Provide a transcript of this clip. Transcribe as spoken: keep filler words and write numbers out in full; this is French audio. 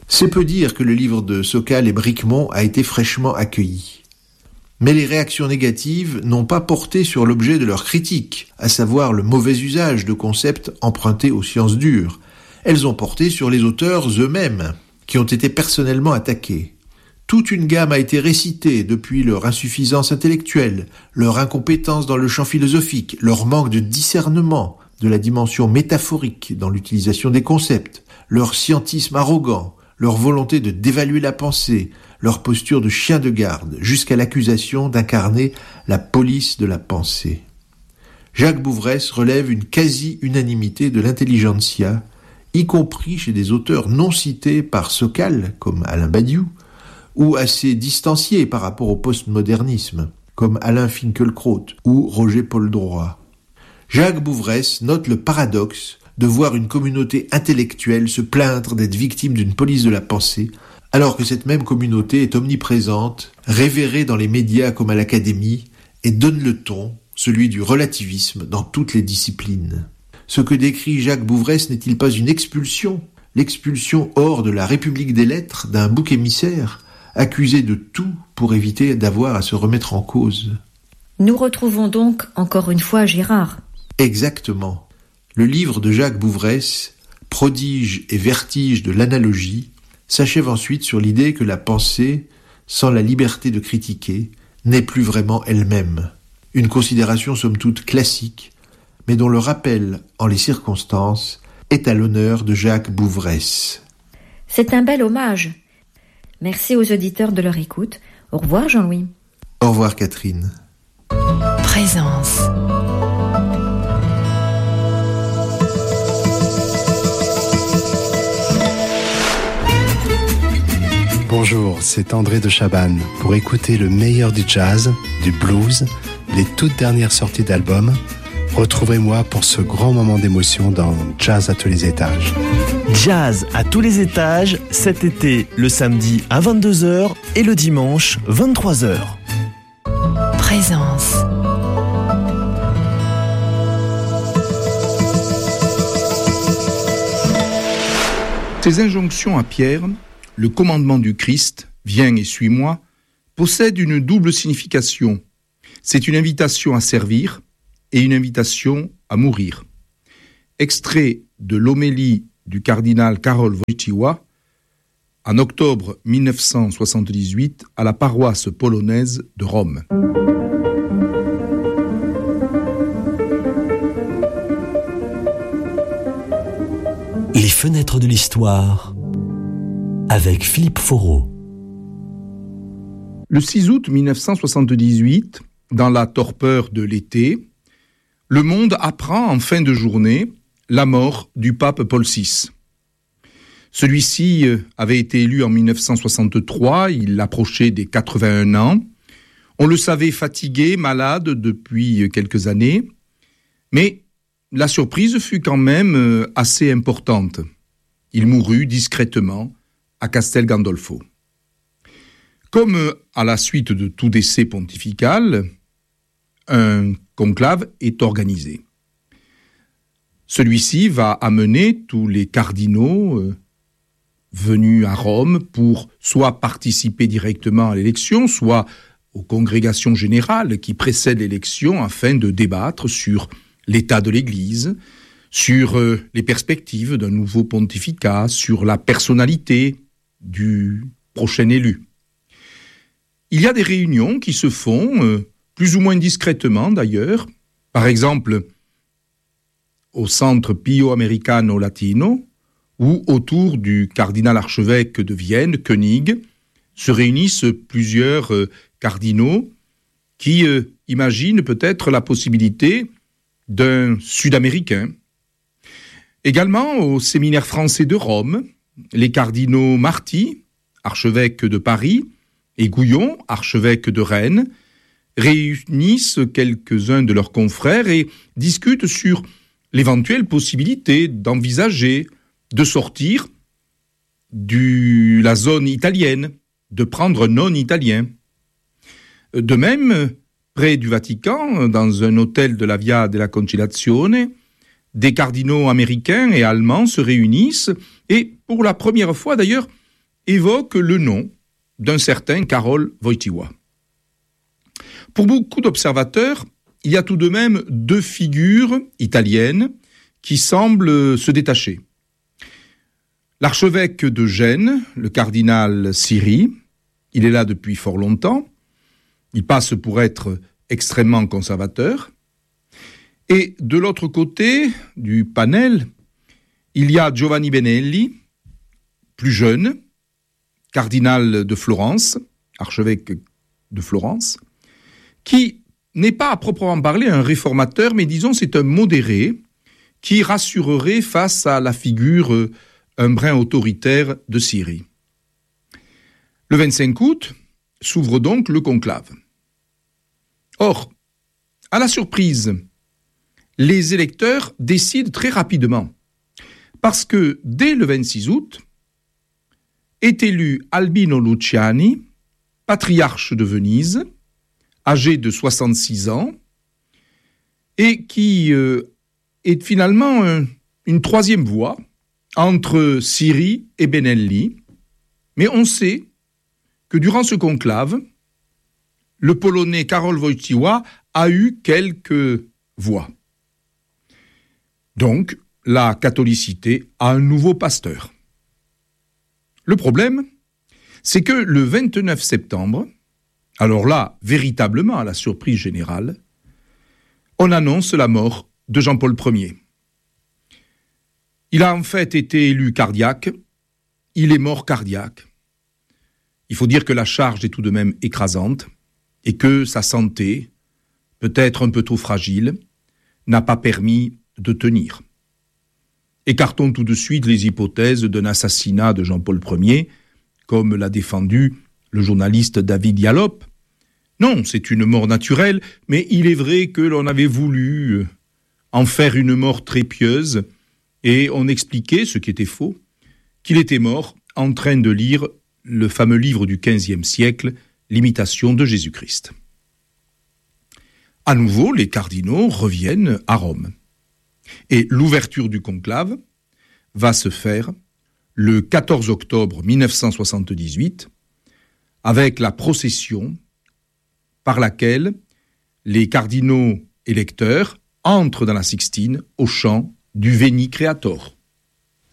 C'est peu dire que le livre de Sokal et Bricmont a été fraîchement accueilli. Mais les réactions négatives n'ont pas porté sur l'objet de leur critique, à savoir le mauvais usage de concepts empruntés aux sciences dures. Elles ont porté sur les auteurs eux-mêmes, qui ont été personnellement attaqués. Toute une gamme a été récitée depuis leur insuffisance intellectuelle, leur incompétence dans le champ philosophique, leur manque de discernement de la dimension métaphorique dans l'utilisation des concepts, leur scientisme arrogant, leur volonté de dévaluer la pensée, leur posture de chien de garde, jusqu'à l'accusation d'incarner la police de la pensée. Jacques Bouvresse relève une quasi-unanimité de l'intelligentsia, y compris chez des auteurs non cités par Sokal, comme Alain Badiou, ou assez distanciés par rapport au postmodernisme, comme Alain Finkielkraut ou Roger Poldroy. Jacques Bouvresse note le paradoxe de voir une communauté intellectuelle se plaindre d'être victime d'une police de la pensée, alors que cette même communauté est omniprésente, révérée dans les médias comme à l'académie, et donne le ton, celui du relativisme, dans toutes les disciplines. Ce que décrit Jacques Bouvresse n'est-il pas une expulsion, l'expulsion hors de la République des lettres d'un bouc émissaire, accusé de tout pour éviter d'avoir à se remettre en cause? Nous retrouvons donc encore une fois Girard. Exactement. Le livre de Jacques Bouvresse, prodige et vertige de l'analogie, s'achève ensuite sur l'idée que la pensée, sans la liberté de critiquer, n'est plus vraiment elle-même. Une considération somme toute classique, mais dont le rappel, en les circonstances, est à l'honneur de Jacques Bouvresse. C'est un bel hommage. Merci aux auditeurs de leur écoute. Au revoir Jean-Louis. Au revoir Catherine. Présence. Bonjour, c'est André de Chabannes. Pour écouter le meilleur du jazz, du blues, les toutes dernières sorties d'albums, retrouvez-moi pour ce grand moment d'émotion dans Jazz à tous les étages. Jazz à tous les étages, cet été, le samedi à vingt-deux heures et le dimanche, vingt-trois heures. Présence. Ces injonctions à Pierre, le commandement du Christ, viens et suis-moi, possèdent une double signification. C'est une invitation à servir et une invitation à mourir. Extrait de l'homélie du cardinal Karol Wojtyła en octobre mille neuf cent soixante-dix-huit à la paroisse polonaise de Rome. Les fenêtres de l'histoire avec Philippe Foreau. Le six août mille neuf cent soixante-dix-huit, dans la torpeur de l'été, le monde apprend en fin de journée la mort du pape Paul six. Celui-ci avait été élu en mille neuf cent soixante-trois, il approchait des quatre-vingt-un ans. On le savait fatigué, malade depuis quelques années, mais la surprise fut quand même assez importante. Il mourut discrètement à Castel Gandolfo. Comme à la suite de tout décès pontifical, un conclave est organisé. Celui-ci va amener tous les cardinaux euh, venus à Rome pour soit participer directement à l'élection, soit aux congrégations générales qui précèdent l'élection afin de débattre sur l'état de l'Église, sur euh, les perspectives d'un nouveau pontificat, sur la personnalité du prochain élu. Il y a des réunions qui se font, euh, plus ou moins discrètement d'ailleurs, par exemple au centre Pio Americano Latino, où autour du cardinal archevêque de Vienne, Koenig, se réunissent plusieurs euh, cardinaux qui euh, imaginent peut-être la possibilité d'un Sud-Américain. Également au séminaire français de Rome, les cardinaux Marty, archevêque de Paris, et Gouillon, archevêque de Rennes, réunissent quelques-uns de leurs confrères et discutent sur l'éventuelle possibilité d'envisager de sortir de la zone italienne, de prendre un non-italien. De même, près du Vatican, dans un hôtel de la Via della Conciliazione, des cardinaux américains et allemands se réunissent et, pour la première fois d'ailleurs, évoque le nom d'un certain Karol Wojtyła. Pour beaucoup d'observateurs, il y a tout de même deux figures italiennes qui semblent se détacher. L'archevêque de Gênes, le cardinal Siri, il est là depuis fort longtemps, il passe pour être extrêmement conservateur. Et de l'autre côté du panel, il y a Giovanni Benelli, plus jeune, cardinal de Florence, archevêque de Florence, qui n'est pas à proprement parler un réformateur, mais disons c'est un modéré qui rassurerait face à la figure euh, un brin autoritaire de Syrie. Le vingt-cinq août s'ouvre donc le conclave. Or, à la surprise, les électeurs décident très rapidement, parce que dès le vingt-six août, est élu Albino Luciani, patriarche de Venise, âgé de soixante-six ans, et qui euh, est finalement un, une troisième voie entre Siri et Benelli. Mais on sait que durant ce conclave, le Polonais Karol Wojtyła a eu quelques voix. Donc, la catholicité a un nouveau pasteur. Le problème, c'est que le vingt-neuf septembre, alors là, véritablement à la surprise générale, on annonce la mort de Jean-Paul Ier. Il a en fait été élu cardiaque, il est mort cardiaque. Il faut dire que la charge est tout de même écrasante et que sa santé, peut-être un peu trop fragile, n'a pas permis de tenir. Écartons tout de suite les hypothèses d'un assassinat de Jean-Paul Ier, comme l'a défendu le journaliste David Yalop. Non, c'est une mort naturelle, mais il est vrai que l'on avait voulu en faire une mort très pieuse, et on expliquait, ce qui était faux, qu'il était mort en train de lire le fameux livre du quinzième siècle, L'imitation de Jésus-Christ. À nouveau, les cardinaux reviennent à Rome. Et l'ouverture du conclave va se faire le quatorze octobre mille neuf cent soixante-dix-huit avec la procession par laquelle les cardinaux électeurs entrent dans la Sixtine au chant du Veni Creator.